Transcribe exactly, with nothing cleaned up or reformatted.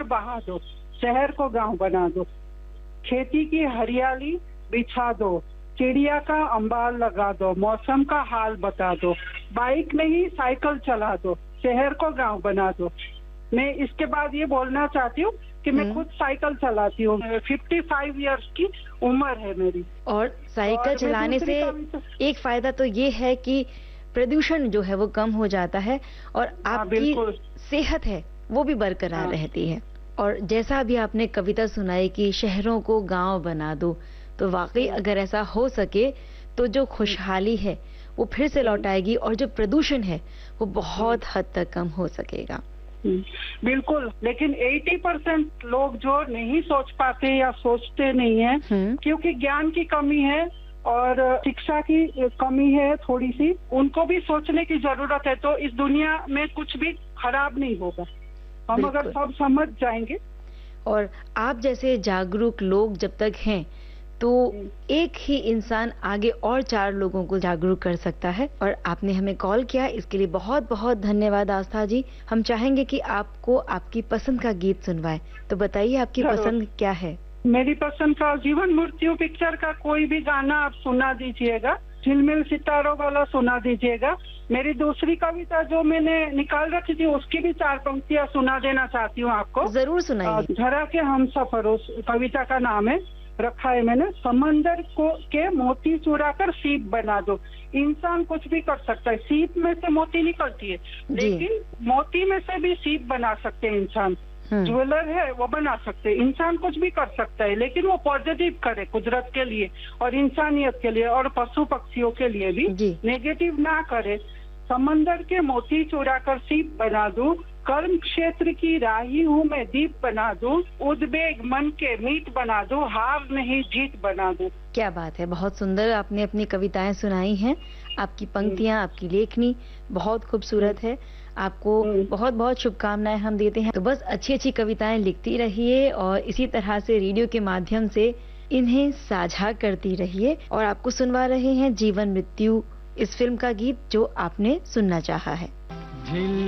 बहा दो, शहर को गांव बना दो, खेती की हरियाली बिछा दो, चिड़िया का अंबार लगा दो, मौसम का हाल बता दो, बाइक नहीं साइकिल चला दो, शहर को गांव बना दो। मैं इसके बाद ये बोलना चाहती हूँ कि मैं खुद साइकिल चलाती हूँ, फिफ्टी फाइव इयर्स की उम्र है मेरी। और साइकिल चलाने से एक फायदा तो ये है कि प्रदूषण जो है वो कम हो जाता है और आपकी सेहत है वो भी बरकरार हाँ। रहती है। और जैसा अभी आपने कविता सुनाई कि शहरों को गांव बना दो, तो वाकई अगर ऐसा हो सके तो जो खुशहाली है वो फिर से लौट आएगी और जो प्रदूषण है वो बहुत हद तक कम हो सकेगा। बिल्कुल, लेकिन अस्सी परसेंट लोग जो नहीं सोच पाते या सोचते नहीं है क्योंकि ज्ञान की कमी है और शिक्षा की कमी है थोड़ी सी, उनको भी सोचने की जरूरत है। तो इस दुनिया में कुछ भी खराब नहीं होगा हम अगर सब समझ जाएंगे। और आप जैसे जागरूक लोग जब तक हैं तो एक ही इंसान आगे और चार लोगों को जागरूक कर सकता है। और आपने हमें कॉल किया, इसके लिए बहुत बहुत धन्यवाद आस्था जी। हम चाहेंगे कि आपको आपकी पसंद का गीत सुनवाएं, तो बताइए आपकी पसंद क्या है? मेरी पसंद का जीवन मृत्यु पिक्चर का कोई भी गाना आप सुना दीजिएगा, झिलमिल सितारों वाला सुना दीजिएगा। मेरी दूसरी कविता जो मैंने निकाल रखी थी उसकी भी चार पंक्तियां सुना देना चाहती हूँ आपको। जरूर सुनाइए। झरा के हम सफर उस कविता का नाम है, रखा है मैंने। समंदर को के मोती चुरा कर सीप बना दो। इंसान कुछ भी कर सकता है, सीप में से मोती निकलती है लेकिन मोती में से भी सीप बना सकते हैं इंसान। ज्वेलर है वो बना सकते हैं, इंसान कुछ भी कर सकता है लेकिन वो पॉजिटिव करे कुदरत के लिए और इंसानियत के लिए और पशु पक्षियों के लिए भी, नेगेटिव ना करे। समंदर के मोती चुरा कर सीप बना दूं, कर्म क्षेत्र की राही हूँ मैं दीप बना दूं, उद्वेग मन के मीत बना दूं, हार नहीं जीत बना दूं। क्या बात है, बहुत सुंदर आपने अपनी कविताएं सुनाई हैं। आपकी पंक्तियां, आपकी लेखनी बहुत खूबसूरत है। आपको बहुत बहुत शुभकामनाएं हम देते हैं। तो बस अच्छी अच्छी कविताएं लिखती रहिए और इसी तरह से रेडियो के माध्यम से इन्हें साझा करती रहिए। और आपको सुनवा रहे हैं जीवन मृत्यु इस फिल्म का गीत जो आपने सुनना चाहा है।